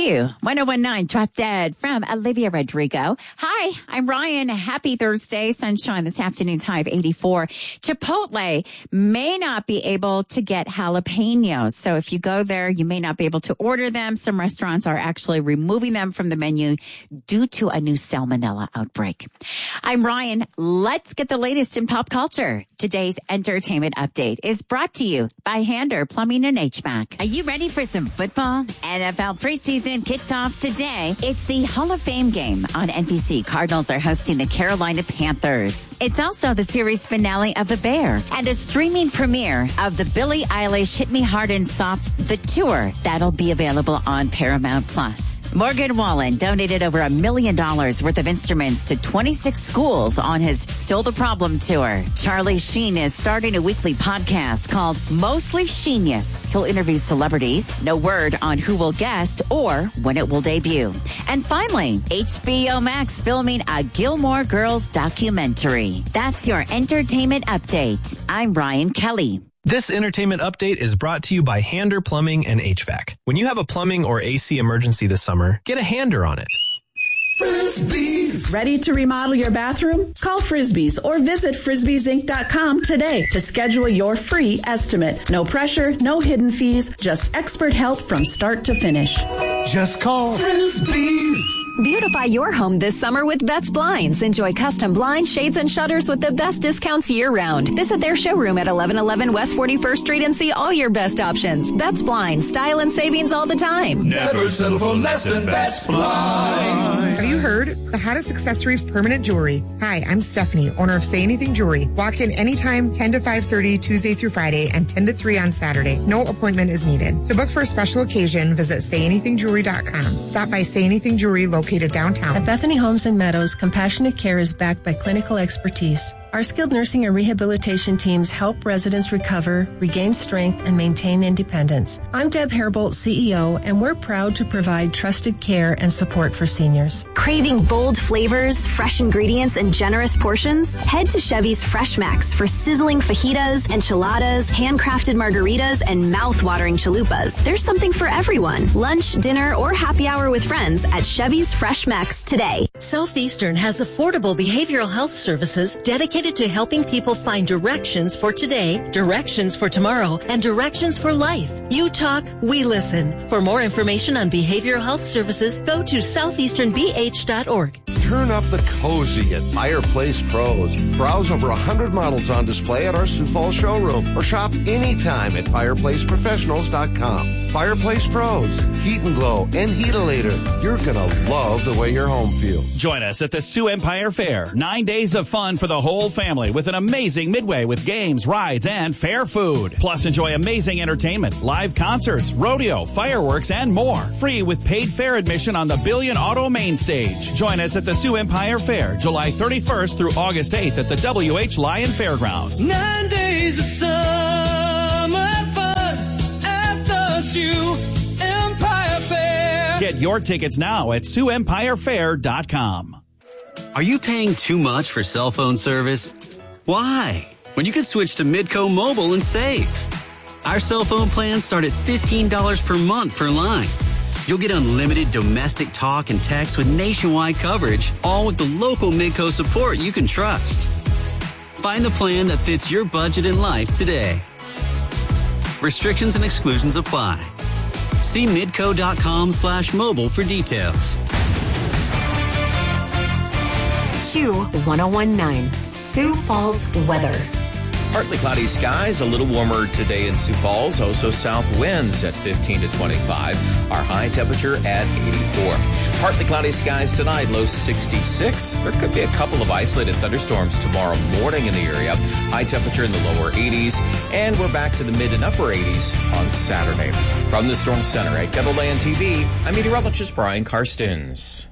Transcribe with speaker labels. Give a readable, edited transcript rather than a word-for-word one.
Speaker 1: Q1019 Drop Dead from Olivia Rodrigo. Hi, I'm Ryan. Happy Thursday. Sunshine this afternoon's high of 84. Chipotle may not be able to get jalapenos. So if you go there, you may not be able to order them. Some restaurants are actually removing them from the menu due to a new salmonella outbreak. I'm Ryan. Let's get the latest in pop culture. Today's entertainment update is brought to you by Hander Plumbing and HVAC. Are you ready for some football? NFL preseason kicks off today. It's the Hall of Fame game on NBC. Cardinals are hosting the Carolina Panthers. It's also the series finale of The Bear and a streaming premiere of the Billie Eilish Hit Me Hard and Soft, The Tour. That'll be available on Paramount Plus. Morgan Wallen donated over $1 million worth of instruments to 26 schools on his Still the Problem tour. Charlie Sheen is starting a weekly podcast called Mostly Sheenius. He'll interview celebrities. No word on who will guest or when it will debut. And finally, HBO Max filming a Gilmore Girls documentary. That's your entertainment update. I'm Ryan Kelly.
Speaker 2: This entertainment update is brought to you by Hander Plumbing and HVAC. When you have a plumbing or AC emergency this summer, get a Hander on it.
Speaker 3: Frisbees. Ready to remodel your bathroom? Call Frisbees or visit frisbeesinc.com today to schedule your free estimate. No pressure, no hidden fees, just expert help from start to finish.
Speaker 4: Just call Frisbees.
Speaker 5: Beautify your home this summer with Betts Blinds. Enjoy custom blinds, shades, and shutters with the best discounts year-round. Visit their showroom at 1111 West 41st Street and see all your best options. Betts Blinds, style and savings all the time.
Speaker 4: Never settle for less than Betts Blinds.
Speaker 6: Have you heard? The hottest accessories, permanent jewelry. Hi, I'm Stephanie, owner of Say Anything Jewelry. Walk in anytime, 10 to 5:30, Tuesday through Friday, and 10 to 3 on Saturday. No appointment is needed. To book for a special occasion, visit sayanythingjewelry.com. Stop by Say Anything Jewelry located downtown.
Speaker 7: At Bethany Homes and Meadows, compassionate care is backed by clinical expertise. Our skilled nursing and rehabilitation teams help residents recover, regain strength, and maintain independence. I'm Deb Hairbolt, CEO, and we're proud to provide trusted care and support for seniors.
Speaker 5: Craving bold flavors, fresh ingredients, and generous portions? Head to Chevy's Fresh Max for sizzling fajitas, enchiladas, handcrafted margaritas, and mouth-watering chalupas. There's something for everyone. Lunch, dinner, or happy hour with friends at Chevy's Fresh Max today.
Speaker 8: Southeastern has affordable behavioral health services dedicated to helping people find directions for today, directions for tomorrow, and directions for life. You talk, we listen. For more information on behavioral health services, go to southeasternbh.org.
Speaker 9: Turn up the cozy at Fireplace Pros. Browse over 100 models on display at our Sioux Falls showroom or shop anytime at fireplaceprofessionals.com. Fireplace Pros, Heat and Glow and Heatalator. You're going to love the way your home feels.
Speaker 10: Join us at the Sioux Empire Fair. 9 days of fun for the whole family with an amazing midway with games, rides, and fair food. Plus, enjoy amazing entertainment, live concerts, rodeo, fireworks, and more. Free with paid fair admission on the Billion Auto Main Stage. Join us at the Sioux Empire Fair, July 31st through August 8th at the W.H. Lyon Fairgrounds.
Speaker 4: 9 days of summer fun at the Sioux Empire Fair.
Speaker 10: Get your tickets now at SiouxEmpireFair.com.
Speaker 11: Are you paying too much for cell phone service? Why? When you could switch to Midco Mobile and save. Our cell phone plans start at $15 per month per line. You'll get unlimited domestic talk and text with nationwide coverage, all with the local Midco support you can trust. Find the plan that fits your budget and life today. Restrictions and exclusions apply. See midco.com/mobile for details.
Speaker 12: Q1019, Sioux Falls weather.
Speaker 13: Partly cloudy skies, a little warmer today in Sioux Falls. Also south winds at 15 to 25. Our high temperature at 84. Partly cloudy skies tonight, low 66. There could be a couple of isolated thunderstorms tomorrow morning in the area. High temperature in the lower 80s. And we're back to the mid and upper 80s on Saturday. From the Storm Center at KETLELAND TV, I'm meteorologist Brian Karstens.